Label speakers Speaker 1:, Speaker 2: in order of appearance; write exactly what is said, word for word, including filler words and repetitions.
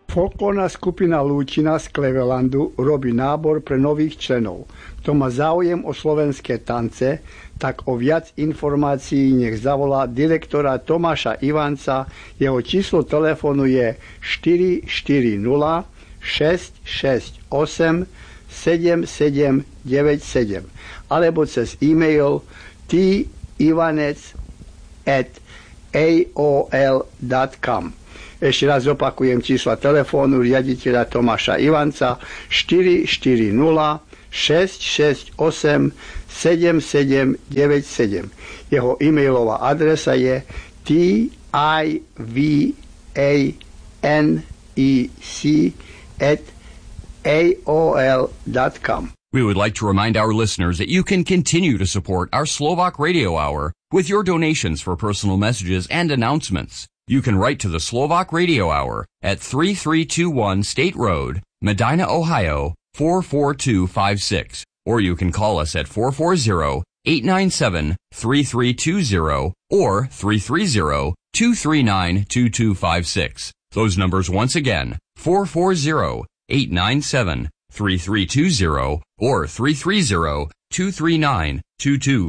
Speaker 1: Folklórna skupina Lúčina z Clevelandu robí nábor pre nových členov. Kto má záujem o slovenské tance, tak o viac informácií nech zavolá direktora Tomáša Ivanca. Jeho číslo telefónu je štyri štyri nula šesť šesť osem sedem sedem deväť sedem alebo cez e-mail tivanec at a o l dot com. Ešte raz opakujem čísla telefónu riaditeľa Tomáša Ivanca štyri štyri nula šesť šesť osem sedem sedem deväť sedem. Jeho e-mailová adresa je tivanec at a o l dot com.
Speaker 2: We would like to remind our listeners that you can continue to support our Slovak Radio Hour with your donations for personal messages and announcements. You can write to the Slovak Radio Hour at three three two one State Road, Medina, Ohio, four four two five six, or you can call us at four four zero, eight nine seven, three three two zero or three three zero, two three nine, two two five six. Those numbers once again, four four zero, eight nine seven, three three two zero or three three zero, two three nine, two two